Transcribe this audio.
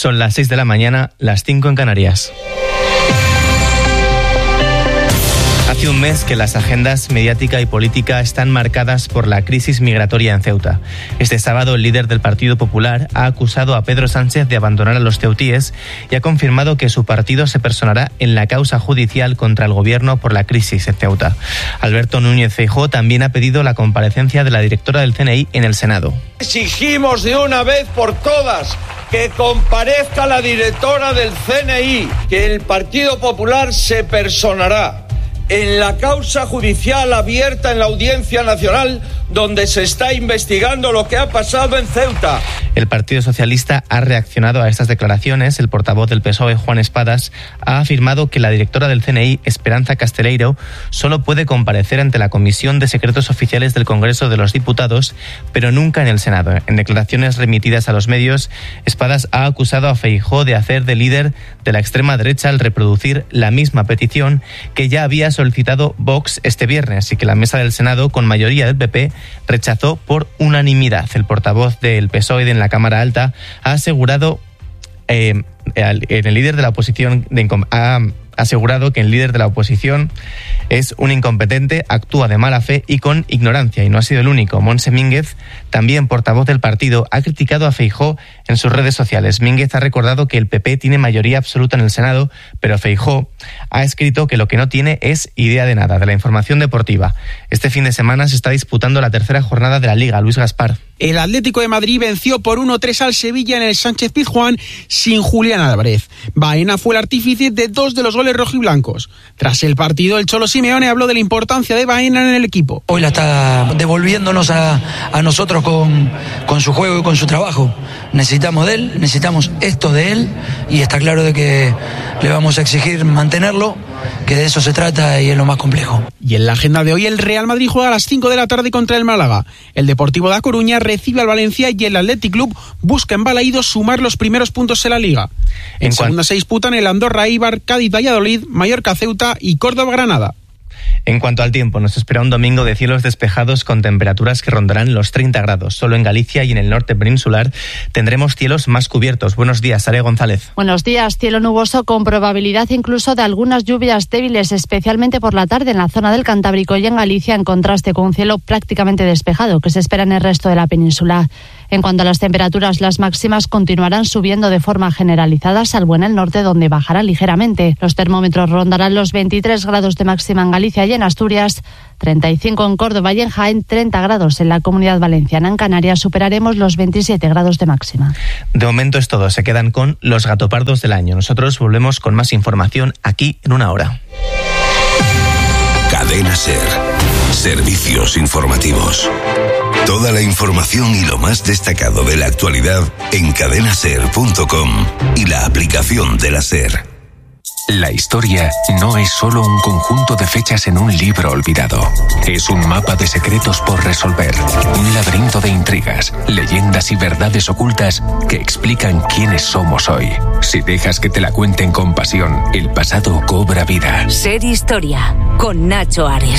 Son las 6 de la mañana, las 5 en Canarias. Hace un mes que las agendas mediática y política están marcadas por la crisis migratoria en Ceuta. Este sábado, el líder del Partido Popular ha acusado a Pedro Sánchez de abandonar a los ceutíes y ha confirmado que su partido se personará en la causa judicial contra el gobierno por la crisis en Ceuta. Alberto Núñez Feijóo también ha pedido la comparecencia de la directora del CNI en el Senado. Exigimos de una vez por todas que comparezca la directora del CNI, que el Partido Popular se personará en la causa judicial abierta en la Audiencia Nacional, donde se está investigando lo que ha pasado en Ceuta. El Partido Socialista ha reaccionado a estas declaraciones. El portavoz del PSOE, Juan Espadas, ha afirmado que la directora del CNI, Esperanza Casteleiro, solo puede comparecer ante la Comisión de Secretos Oficiales del Congreso de los Diputados, pero nunca en el Senado. En declaraciones remitidas a los medios, Espadas ha acusado a Feijóo de hacer de líder de la extrema derecha al reproducir la misma petición que ya había solicitado Vox este viernes y que la mesa del Senado, con mayoría del PP, rechazó por unanimidad. El portavoz del PSOE en la Cámara Alta ha asegurado que el líder de la oposición es un incompetente, actúa de mala fe y con ignorancia, y no ha sido el único. Montse Mínguez, también portavoz del partido, ha criticado a Feijóo en sus redes sociales. Mínguez ha recordado que el PP tiene mayoría absoluta en el Senado, pero Feijóo ha escrito que lo que no tiene es idea de nada. De la información deportiva, este fin de semana se está disputando la tercera jornada de la Liga. Luis Gaspar. El Atlético de Madrid venció por 1-3 al Sevilla en el Sánchez-Pizjuán sin Julián Álvarez. Baena fue el artífice de 2 de los goles rojiblancos. Tras el partido, el Cholo Simeone habló de la importancia de Baena en el equipo. Hoy la está devolviéndonos a nosotros con su juego y con su trabajo. Necesitamos de él, necesitamos esto de él, y está claro de que le vamos a exigir mantenerlo, que de eso se trata y es lo más complejo. Y en la agenda de hoy, el Real Madrid juega a las 5 de la tarde contra el Málaga. El Deportivo da Coruña recibe al Valencia y el Athletic Club busca en Balaídos sumar los primeros puntos en la Liga. En segunda se disputan el Andorra Eibar, Cádiz Valladolid, Mallorca Ceuta y Córdoba Granada. En cuanto al tiempo, nos espera un domingo de cielos despejados con temperaturas que rondarán los 30 grados. Solo en Galicia y en el norte peninsular tendremos cielos más cubiertos. Buenos días, Sara González. Buenos días, cielo nuboso con probabilidad incluso de algunas lluvias débiles, especialmente por la tarde en la zona del Cantábrico y en Galicia, en contraste con un cielo prácticamente despejado que se espera en el resto de la península. En cuanto a las temperaturas, las máximas continuarán subiendo de forma generalizada, salvo en el norte, donde bajarán ligeramente. Los termómetros rondarán los 23 grados de máxima en Galicia y en Asturias, 35 en Córdoba y en Jaén, 30 grados en la Comunidad Valenciana. En Canarias superaremos los 27 grados de máxima. De momento es todo. Se quedan con los gatopardos del año. Nosotros volvemos con más información aquí en una hora. Cadena SER. Servicios informativos. Toda la información y lo más destacado de la actualidad en cadenaser.com y la aplicación de la SER. La historia no es solo un conjunto de fechas en un libro olvidado. Es un mapa de secretos por resolver. Un laberinto de intrigas, leyendas y verdades ocultas que explican quiénes somos hoy. Si dejas que te la cuenten con pasión, el pasado cobra vida. SER Historia, con Nacho Ares.